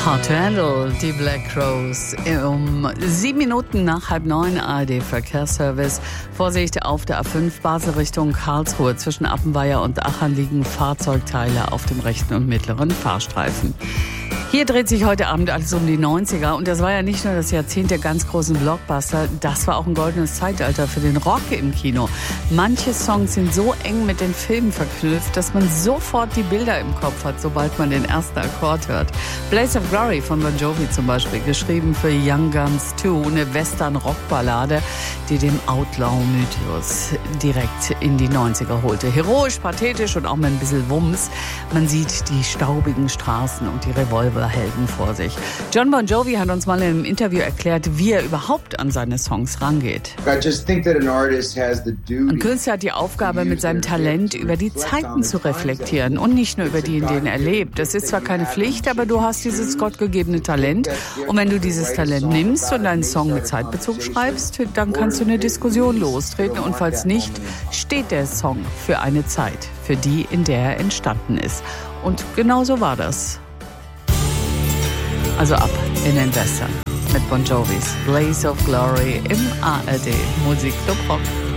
Hard to Handle, die Black Crowes. 7 Minuten nach 8:30 ARD Verkehrsservice. Vorsicht auf der A5 Basel Richtung Karlsruhe. Zwischen Appenweier und Aachen liegen Fahrzeugteile auf dem rechten und mittleren Fahrstreifen. Hier dreht sich heute Abend alles um die 90er. Und das war ja nicht nur das Jahrzehnt der ganz großen Blockbuster, das war auch ein goldenes Zeitalter für den Rock im Kino. Manche Songs sind so eng mit den Filmen verknüpft, dass man sofort die Bilder im Kopf hat, sobald man den ersten Akkord hört. Blaze of Glory von Bon Jovi zum Beispiel, geschrieben für Young Guns 2, eine Western-Rockballade, die den Outlaw-Mythos direkt in die 90er holte. Heroisch, pathetisch und auch mit ein bisschen Wumms. Man sieht die staubigen Straßen und die Revolverhelden vor sich. John Bon Jovi hat uns mal in einem Interview erklärt, wie er überhaupt an seine Songs rangeht. Ein Künstler hat die Aufgabe, mit seinem Talent über die Zeiten zu reflektieren und nicht nur über die, in denen er lebt. Das ist zwar keine Pflicht, aber du hast dieses gottgegebene Talent. Und wenn du dieses Talent nimmst und einen Song mit Zeitbezug schreibst, dann kannst du eine Diskussion lostreten. Und falls nicht, steht der Song für eine Zeit, für die, in der er entstanden ist. Und genau so war das. Also ab in den Western mit Bon Jovis Blaze of Glory im ARD Musikclub Rock.